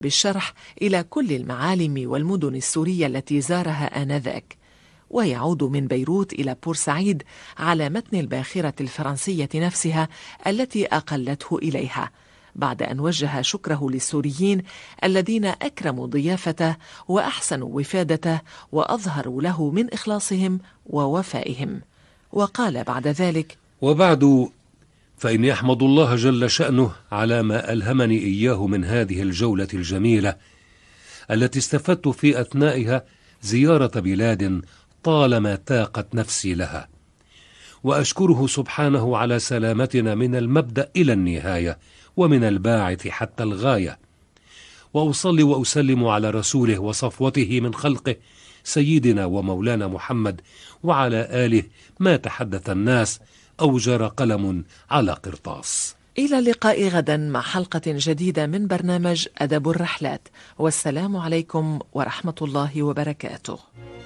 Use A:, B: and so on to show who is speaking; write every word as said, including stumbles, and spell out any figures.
A: بالشرح إلى كل المعالم والمدن السورية التي زارها آنذاك، ويعود من بيروت إلى بورسعيد على متن الباخرة الفرنسية نفسها التي أقلته إليها، بعد أن وجه شكره للسوريين الذين أكرموا ضيافته وأحسنوا وفادته وأظهروا له من إخلاصهم ووفائهم. وقال بعد ذلك:
B: وبعد، فإني أحمد الله جل شأنه على ما ألهمني إياه من هذه الجولة الجميلة التي استفدت في أثنائها زيارة بلاد طالما تاقت نفسي لها، وأشكره سبحانه على سلامتنا من المبدأ إلى النهاية ومن الباعث حتى الغاية، وأصلي وأسلم على رسوله وصفوته من خلقه سيدنا ومولانا محمد وعلى آله ما تحدث الناس أو جرى قلم على قرطاس.
A: إلى اللقاء غدا مع حلقة جديدة من برنامج أدب الرحلات، والسلام عليكم ورحمة الله وبركاته.